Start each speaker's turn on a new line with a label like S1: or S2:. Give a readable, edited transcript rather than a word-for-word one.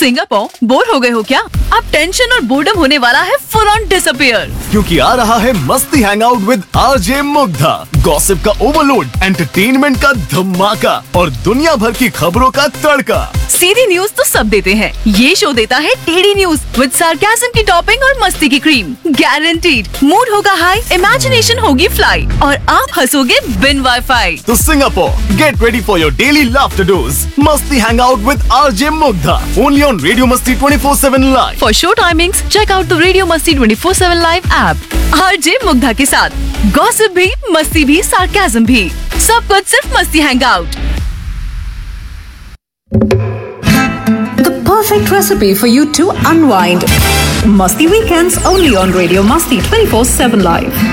S1: Singapore, bore हो गए हो क्या? अब टेंशन और बोर्डम होने वाला है फुल ऑन डिसअपियर,
S2: क्योंकि आ रहा है मस्ती hangout with RJ Mugdha. Gossip का ओवरलोड, एंटरटेनमेंट का धमाका और दुनिया भर की खबरों का तड़का।
S1: सीधी न्यूज तो सब देते हैं, ये शो देता है टेढ़ी न्यूज विद सार्केज्म की टॉपिंग और मस्ती की क्रीम। गारंटीड मूड होगा हाई, इमेजिनेशन होगी फ्लाई और आप हंसोगे बिन वाईफाई।
S2: तो Singapore, get ready for your daily laughter dose. मस्ती hangout with RJ Mugdha, only on radio मस्ती 24/7 live.
S1: For show timings check out the radio मस्ती 24/7 लाइव ऐप। आरजे मुग्धा के साथ गॉसिप भी, मस्ती भी, सार्केज्म भी, सब कुछ सिर्फ मस्ती hangout.
S3: The perfect recipe for you to unwind. Masti Weekends only on Radio Masti 24/7 Live.